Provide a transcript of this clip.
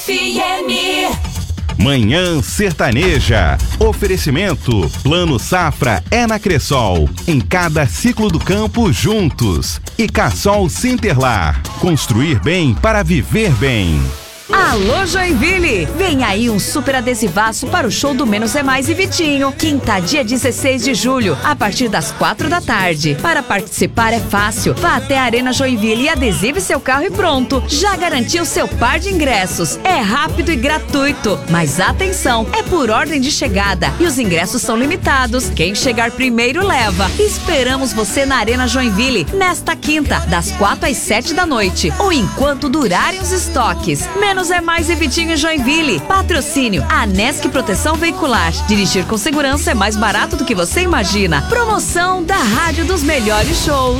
FM. Manhã Sertaneja. Oferecimento. Plano Safra é na Cressol. Em cada ciclo do campo, juntos. E Cassol Sinterlar. Construir bem para viver bem. Alô, Joinville! Vem aí um super adesivaço para o show do Menos é Mais e Vitinho. Quinta, dia 16 de julho, a partir das 4 da tarde. Para participar é fácil. Vá até a Arena Joinville e adesive seu carro e pronto. Já garantiu seu par de ingressos. É rápido e gratuito. Mas atenção, é por ordem de chegada e os ingressos são limitados. Quem chegar primeiro leva. Esperamos você na Arena Joinville nesta quinta, das 4 às 7 da noite. Ou enquanto durarem os estoques. Menos é Mais e Vitinho em Joinville. Patrocínio Anesc Proteção Veicular. Dirigir com segurança é mais barato do que você imagina. Promoção da Rádio dos Melhores Shows.